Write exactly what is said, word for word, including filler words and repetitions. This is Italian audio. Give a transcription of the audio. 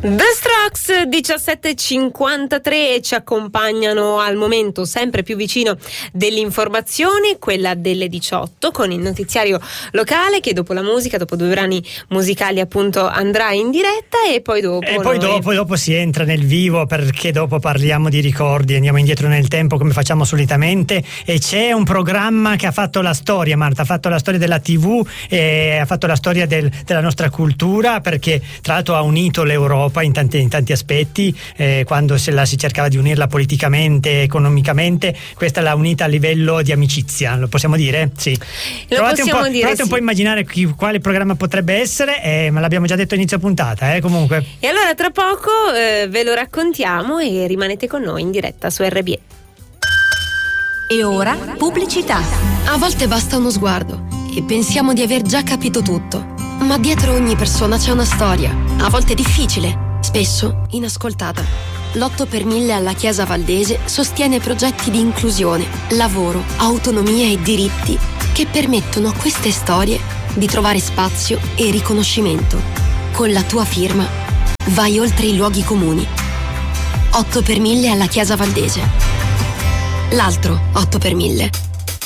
The Strokes diciassette e cinquantatré ci accompagnano al momento sempre più vicino dell'informazione, quella delle diciotto, con il notiziario locale che dopo la musica, dopo due brani musicali appunto, andrà in diretta e poi dopo e poi noi... dopo, dopo si entra nel vivo, perché dopo parliamo di ricordi, andiamo indietro nel tempo come facciamo solitamente, e c'è un programma che ha fatto la storia, Marta, ha fatto la storia della tivù e ha fatto la storia del, della nostra cultura, perché tra l'altro ha unito l'Europa in tanti, in tanti aspetti, eh, quando se la si cercava di unirla politicamente, economicamente, questa l'ha unita a livello di amicizia, lo possiamo dire? Sì. Lo provate possiamo un po', dire, provate sì. un po' a immaginare chi, quale programma potrebbe essere, eh, ma l'abbiamo già detto inizio puntata, eh, comunque. E allora tra poco eh, ve lo raccontiamo e rimanete con noi in diretta su R B E. E ora pubblicità. A volte basta uno sguardo e pensiamo di aver già capito tutto. Ma dietro ogni persona c'è una storia, a volte difficile, spesso inascoltata. L'otto per mille alla Chiesa Valdese sostiene progetti di inclusione, lavoro, autonomia e diritti che permettono a queste storie di trovare spazio e riconoscimento. Con la tua firma vai oltre i luoghi comuni. otto per mille alla Chiesa Valdese. L'altro otto per mille